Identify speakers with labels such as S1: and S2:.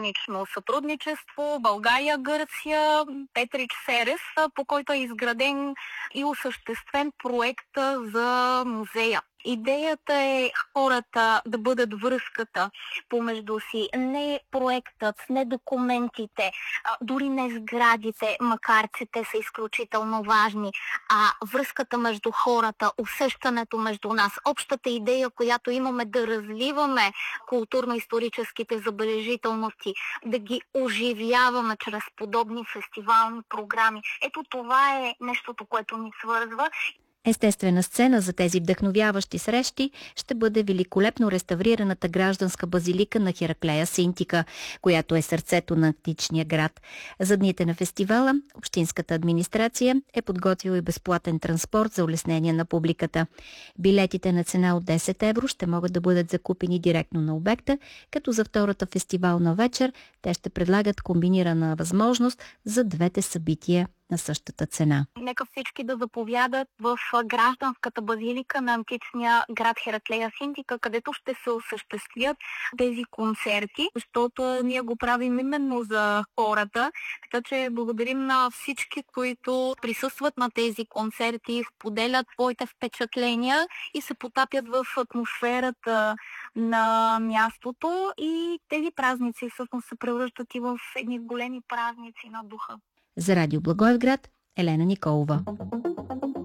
S1: трансгранично сътрудничество България-Гърция, Петрич Серес, по който е изграден и осъществен проект за музея. Идеята е хората да бъдат връзката помежду си, не проектът, не документите, дори не сградите, макар че те са изключително важни, а връзката между хората, усещането между нас, общата идея, която имаме да развиваме културно-историческите забележителности, да ги оживяваме чрез подобни фестивални програми. Ето това е нещото, което ни свързва.
S2: Естествена сцена за тези вдъхновяващи срещи ще бъде великолепно реставрираната гражданска базилика на Хераклея Синтика, която е сърцето на античния град. За дните на фестивала общинската администрация е подготвила и безплатен транспорт за улеснение на публиката. Билетите на цена от 10 евро ще могат да бъдат закупени директно на обекта, като за втората фестивална вечер те ще предлагат комбинирана възможност за двете събития на същата цена.
S1: Нека всички да заповядат в гражданската базилика на античния град Хераклея Синтика, където ще се осъществят тези концерти, защото ние го правим именно за хората. Така че благодарим на всички, които присъстват на тези концерти, споделят своите впечатления и се потапят в атмосферата на мястото, и тези празници всъщност се превръщат и в едни големи празници на духа.
S2: За Радио Благоевград, Елена Николова.